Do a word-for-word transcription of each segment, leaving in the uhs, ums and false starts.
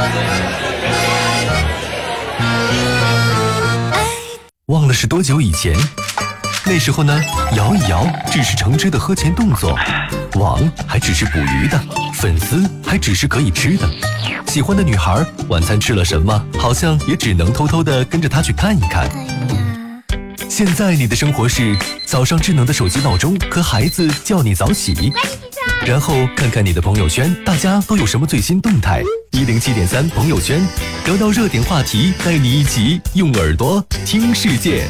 忘了是多久以前，那时候呢，摇一摇只是橙汁的喝前动作，网还只是捕鱼的，粉丝还只是可以吃的。喜欢的女孩晚餐吃了什么，好像也只能偷偷的跟着她去看一看。现在你的生活是早上智能的手机闹钟和孩子叫你早起，然后看看你的朋友圈，大家都有什么最新动态。一零七点三朋友圈，聊到热点话题，带你一起用耳朵听世界。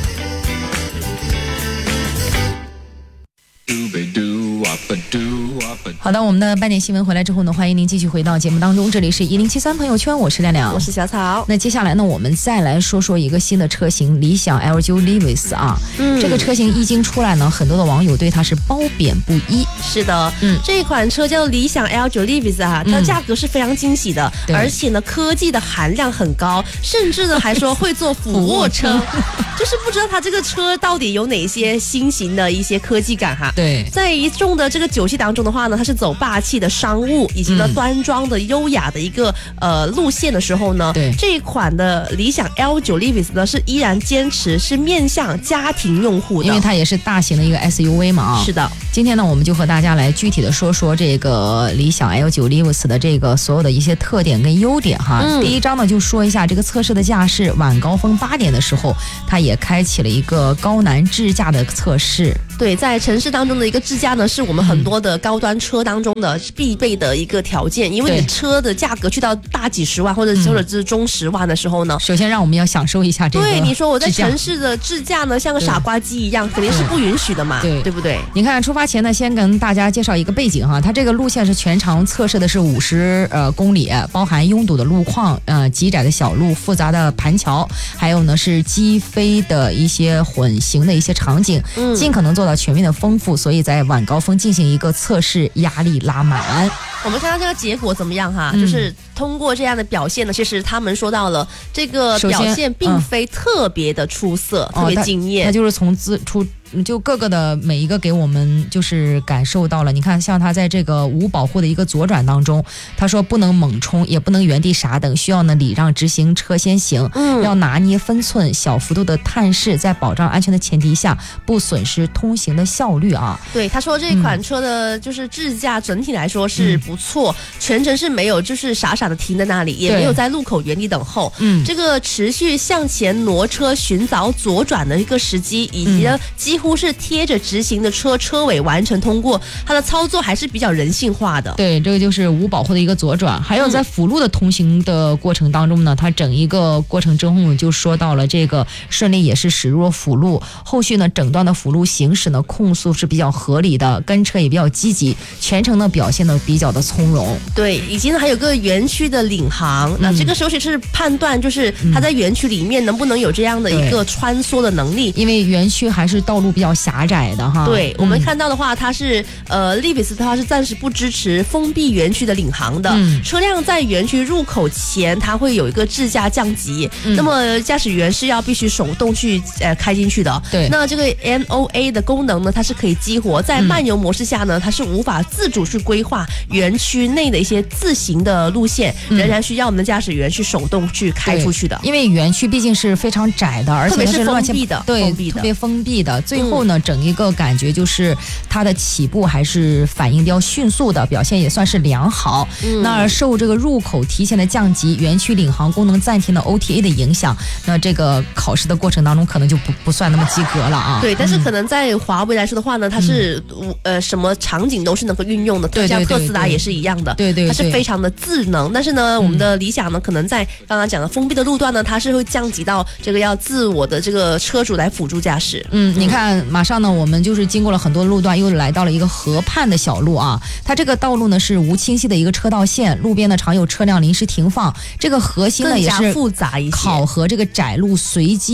好的，我们的半点新闻回来之后呢，欢迎您继续回到节目当中，这里是一零七三朋友圈，我是亮亮， 我是小草。 那接下来呢，我们再来说说一个新的车型，理想 L 九 Levis 啊、嗯，这个车型一经出来呢，很多的网友对它是褒贬不一。 是的，嗯，这一款车叫理想 L 九 Levis 啊，它价格是非常惊喜的，嗯、而且呢，科技的含量很高，甚至呢还说会做俯卧撑，就是不知道它这个车到底有哪些新型的一些科技感哈。 对， 在一众的这个酒系当中的话呢，它是走霸气的商务以及呢、嗯、端庄的优雅的一个呃路线的时候呢， 对这一款的理想 L 九 Levis 呢是依然坚持是面向家庭用户的， 因为它也是大型的一个 S U V 嘛啊。 是的， 今天呢我们就和大家来具体的说说这个理想 L 九 Levis 的这个所有的一些特点跟优点哈。嗯、第一章呢就说一下这个测试的架势，晚高峰八点的时候，它也开启了一个高难智驾的测试。 对，在城市当中的一个智驾呢，是我们很多的高端车当中的必备的一个条件，因为你车的价格去到大几十万或者或者是中十万的时候呢， 首先让我们要享受一下这个。 对，你说我在城市的智驾呢，像个傻瓜机一样，肯定是不允许的嘛，对对不对？ 你看出发前呢，先跟大家介绍一个背景哈，它这个路线是全长测试的是五十呃公里，包含拥堵的路况、呃极窄的小路、复杂的盘桥，还有呢是机飞的一些混行的一些场景，嗯、尽可能做到全面的丰富，所以在晚高峰进行一个测试，压力拉满。 我们看到这个结果怎么样哈？嗯、就是通过这样的表现呢，其实他们说到了这个表现并非特别的出色，嗯、特别惊艳。 它就是从自出。就各个的每一个给我们就是感受到了，你看像他在这个无保护的一个左转当中，他说不能猛冲，也不能原地傻等，需要呢礼让直行车先行，嗯，要拿捏分寸，小幅度的探视，在保障安全的前提下，不损失通行的效率啊。 对，他说这款车的就是智驾整体来说是不错，嗯、全程是没有就是傻傻的停在那里，也没有在路口原地等候，嗯，这个持续向前挪车寻找左转的一个时机，以及呢几几乎是贴着直行的车车尾完成通过，它的操作还是比较人性化的。 对，这个就是无保护的一个左转。还有在辅路的通行的过程当中呢，它整一个过程之后就说到了这个顺利也是驶入辅路，后续呢整段的辅路行驶呢控速是比较合理的，跟车也比较积极，全程呢表现的比较的从容。 对，以及呢还有个园区的领航，那、嗯、这个时候是判断就是它在园区里面能不能有这样的一个穿梭的能力， 因为园区还是道路比较狭窄的哈。 对、嗯、我们看到的话，它是呃 Levis 的话是暂时不支持封闭园区的领航的、嗯、车辆在园区入口前它会有一个智驾降级、嗯、那么驾驶员是要必须手动去呃开进去的。 对， 那这个 N O A 的功能呢，它是可以激活，在慢游模式下呢，它是无法自主去规划园区内的一些自行的路线、嗯、仍然需要我们的驾驶员去手动去开出去的。 因为园区毕竟是非常窄的，而且是封闭的， 对， 封闭的， 特别封闭的。最后呢、嗯、整一个感觉就是它的起步还是反应比较迅速的，表现也算是良好、嗯、那受这个入口提前的降级、园区领航功能暂停的 O T A 的影响，那这个考试的过程当中可能就不不算那么及格了啊。 对，但是可能在华为来说的话呢，它是、嗯、呃什么场景都是能够运用的，对对对对，像特斯拉也是一样的， 对对对， 它是非常的智能。但是呢、嗯、我们的理想呢可能在刚刚讲的封闭的路段呢，它是会降级到这个要自我的这个车主来辅助驾驶。 嗯，你看马上呢我们就是经过了很多路段，又来到了一个河畔的小路啊。它这个道路呢是无清晰的一个车道线，路边呢常有车辆临时停放，这个核心呢也是复杂一些， 考核这个窄路随机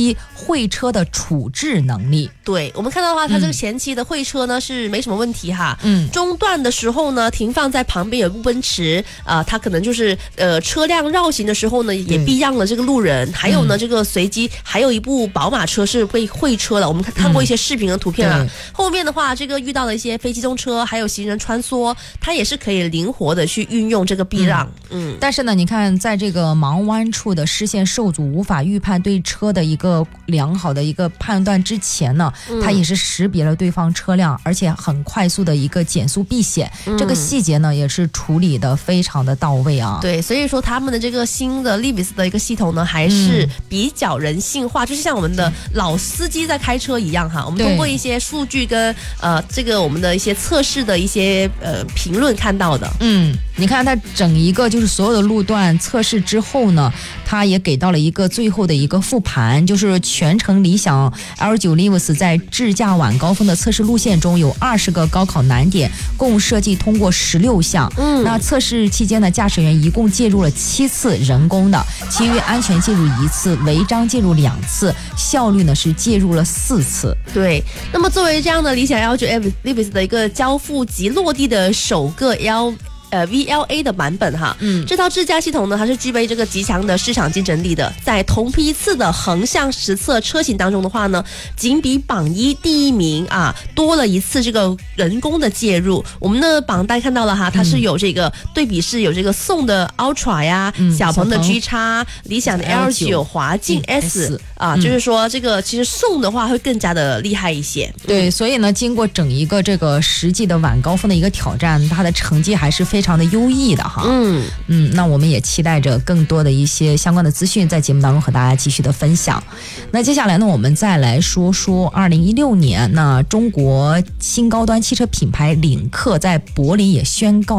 会车的处置能力。 对，我们看到的话，它这个前期的会车呢、嗯、是没什么问题哈。嗯，中段的时候呢，停放在旁边有一部奔驰，啊、呃，它可能就是呃车辆绕行的时候呢，也避让了这个路人。还有呢，这个随机还有一部宝马车是会会车的，我们看看过一些视频和图片啊。嗯、后面的话，这个遇到了一些非机动车，还有行人穿梭，它也是可以灵活的去运用这个避让。嗯，嗯但是呢，你看在这个盲弯处的视线受阻，无法预判对车的一个良好的一个判断之前呢，嗯、它也是识别了对方车辆，而且很快速的一个减速避险。嗯、这个细节呢，也是处理的非常的到位啊。 对，所以说他们的这个新的 Livis 的一个系统呢，还是比较人性化，嗯、就是像我们的老司机在开车一样哈。我们通过一些数据跟呃这个我们的一些测试的一些呃评论看到的。 嗯，你看它整一个就是所有的路段测试之后呢，它也给到了一个最后的一个复盘，就是全程理想 L 九 Livis 在智驾晚高峰的测试路线中有二十个高考难点，共设计通过十六项。嗯，那测试期间呢，驾驶员一共介入了七次人工的，其余安全介入一次，违章介入两次，效率呢是介入了四次。 对，那么作为这样的理想 L 九 Livis 的一个交付及落地的首个 L。呃 V L A 的版本哈，嗯，这套智驾系统呢，它是具备这个极强的市场竞争力的。在同批次的横向实测车型当中的话呢，仅比榜一第一名啊多了一次这个人工的介入。我们的榜单看到了哈，它是有这个、嗯、对比是有这个宋的 Ultra 呀，嗯、小鹏的 G 叉，理想的 L 九，华劲 S、嗯、啊，嗯、就是说这个其实宋的话会更加的厉害一些。 对，所以呢，经过整一个这个实际的晚高峰的一个挑战，它的成绩还是非常。非常的优异的哈，嗯嗯，那我们也期待着更多的一些相关的资讯在节目当中和大家继续的分享。那接下来呢，我们再来说说二零一六年，那中国新高端汽车品牌领克在柏林也宣告